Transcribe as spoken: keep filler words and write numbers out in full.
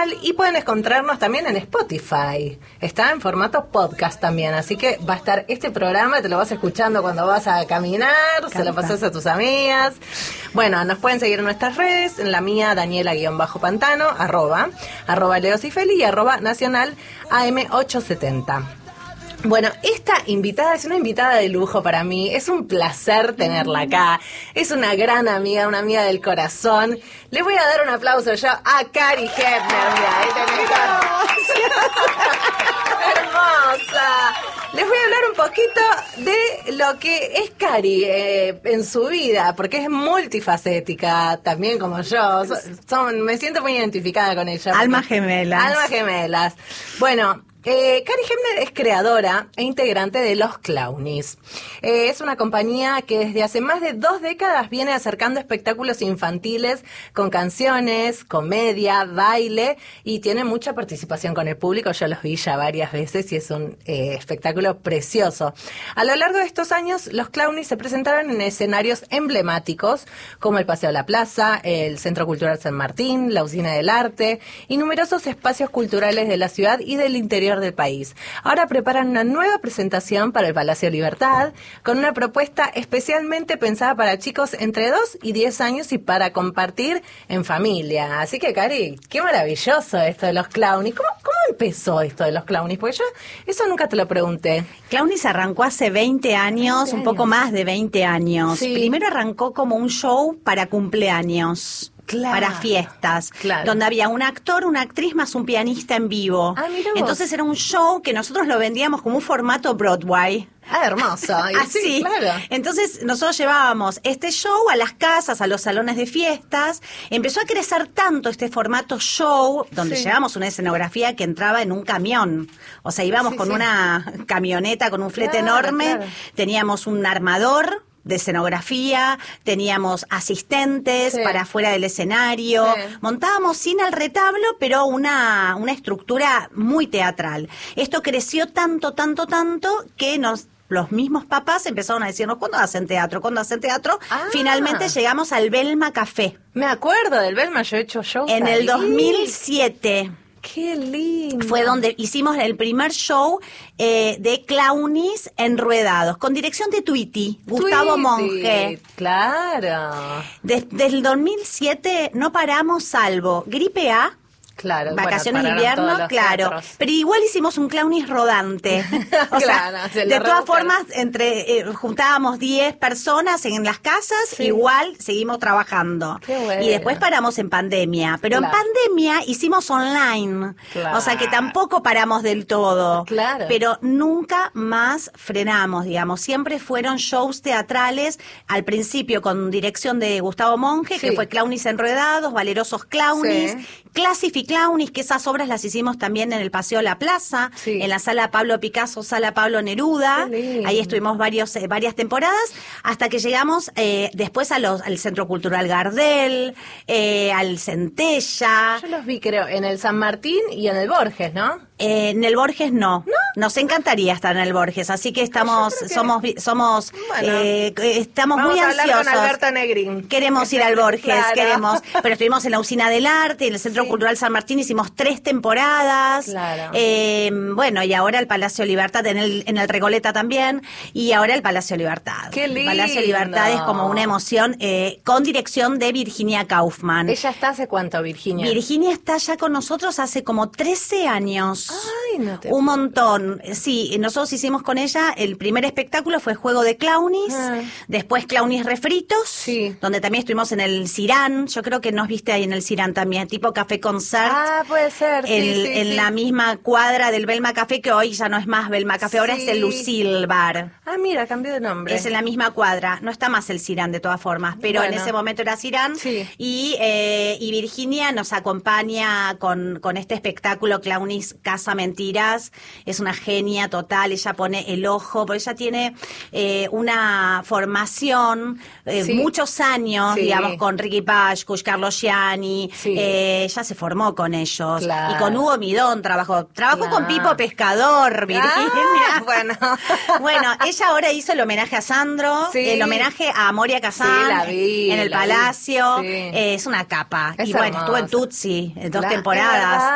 Nacional y pueden encontrarnos también en Spotify. Está en formato podcast también, así que va a estar este programa, te lo vas escuchando cuando vas a caminar, Canta. se lo pasas a tus amigas. Bueno, nos pueden seguir en nuestras redes, en la mía, Daniela-Pantano, arroba, arroba Leosifeli y arroba Nacional A M ochocientos setenta. Bueno, esta invitada es una invitada de lujo para mí, es un placer tenerla acá, es una gran amiga, una amiga del corazón. Le voy a dar un aplauso yo a Cari Hepner, mira, ahí tenés. Hermosa. Les voy a hablar un poquito de lo que es Cari eh, en su vida, porque es multifacética, también como yo. So, son, me siento muy identificada con ella. Almas gemelas. Almas gemelas. Bueno, Eh, Cari Hepner es creadora e integrante de Los Clownies. Eh, es una compañía que desde hace más de dos décadas viene acercando espectáculos infantiles con canciones, comedia, baile y tiene mucha participación con el público. Yo los vi ya varias veces y es un eh, espectáculo precioso. A lo largo de estos años, Los Clownies se presentaron en escenarios emblemáticos como el Paseo a la Plaza, el Centro Cultural San Martín, la Usina del Arte y numerosos espacios culturales de la ciudad y del interior del país. Ahora preparan una nueva presentación para el Palacio Libertad con una propuesta especialmente pensada para chicos entre dos y diez años y para compartir en familia. Así que, Cari, qué maravilloso esto de Los Clownies. ¿Cómo, cómo empezó esto de Los Clownies? Porque yo eso nunca te lo pregunté. Clownies arrancó hace veinte años, veinte un poco años. Más de veinte años. Sí. Primero arrancó como un show para cumpleaños. Claro, para fiestas, claro. Donde había un actor, una actriz más un pianista en vivo. Ah, mira vos. Entonces era un show que nosotros lo vendíamos como un formato Broadway. Ah, hermoso. Así, sí, claro. Entonces nosotros llevábamos este show a las casas, a los salones de fiestas. Empezó a crecer tanto este formato show, donde sí. Llevábamos una escenografía que entraba en un camión. O sea, íbamos sí, con sí. Una camioneta, con un flete claro, enorme. Claro. Teníamos un armador de escenografía, teníamos asistentes sí. Para afuera del escenario, sí. Montábamos sin el retablo, pero una, una estructura muy teatral. Esto creció tanto, tanto, tanto, que nos... los mismos papás empezaron a decirnos, ¿cuándo hacen teatro? ¿Cuándo hacen teatro? Ah. Finalmente llegamos al Belma Café. Me acuerdo del Belma, yo he hecho shows en ahí. El dos mil siete. ¡Qué lindo! Fue donde hicimos el primer show eh, de Clownies enruedados, con dirección de Tweety, Gustavo Tweety, Monge. Claro. Desde el dos mil siete no paramos salvo Gripe A, claro, vacaciones bueno, de invierno, claro. Teatros. Pero igual hicimos un Clownies rodante. O claro, sea, de todas formas, entre eh, juntábamos diez personas en las casas, sí. Igual seguimos trabajando. Qué bueno. Y después paramos en pandemia. Pero claro. En pandemia hicimos online. Claro. O sea que tampoco paramos del todo. Claro. Pero nunca más frenamos, digamos. Siempre fueron shows teatrales, al principio con dirección de Gustavo Monge, sí. Que fue Clownies enredados, Valerosos Clownies, sí. Classificados Clownies, que esas obras las hicimos también en el Paseo La Plaza, sí. En la Sala Pablo Picasso, Sala Pablo Neruda. Ahí estuvimos varios, eh, varias temporadas, hasta que llegamos eh, después a los, al Centro Cultural Gardel, eh, al Centella. Yo los vi, creo, en el San Martín y en el Borges, ¿no? Eh, en el Borges no. ¿No? Nos encantaría estar en el Borges, así que estamos, que... somos, somos, bueno, eh, estamos muy ansiosos. Vamos a hablar con Alberto Negrín. Queremos ir al Borges, claro. Queremos, pero estuvimos en la Usina del Arte, en el Centro sí. Cultural San Martín, hicimos tres temporadas. Claro. Eh, bueno, y ahora el Palacio Libertad, en el, en el Recoleta también, y ahora el Palacio Libertad. ¡Qué lindo! El Palacio Libertad es como una emoción, eh, con dirección de Virginia Kaufman. ¿Ella está hace cuánto, Virginia? Virginia está ya con nosotros hace como trece años. Ay, no te Un montón. Sí, nosotros hicimos con ella, el primer espectáculo fue Juego de Clownies, ah. Después Clownies Refritos, sí. Donde también estuvimos en el Cirán, yo creo que nos viste ahí en el Cirán también, tipo Café Concert. Ah, puede ser, sí, el, sí, En sí. la misma cuadra del Belma Café, que hoy ya no es más Belma Café, ahora sí. es el Lucille Bar. Ah, mira, cambió de nombre. Es en la misma cuadra, no está más el Cirán de todas formas, pero bueno. En ese momento era Cirán, sí. y, eh, y Virginia nos acompaña con, con este espectáculo Clownies Casa Mentiras. Es una genia total, ella pone el ojo, porque ella tiene eh, una formación, eh, sí. muchos años, sí. digamos, con Ricky Pashkush, Carlos Gianni, sí. eh, ella se formó con ellos, claro. Y con Hugo Midón trabajó, trabajó claro. Con Pipo Pescador, Virginia. Ah, bueno. Bueno, ella ahora hizo el homenaje a Sandro, sí. El homenaje a Moria Kazan, sí, la vi, en el la Palacio, vi. Sí. Eh, es una capa, es y hermosa. bueno, estuvo en Tutsi, en dos la, temporadas.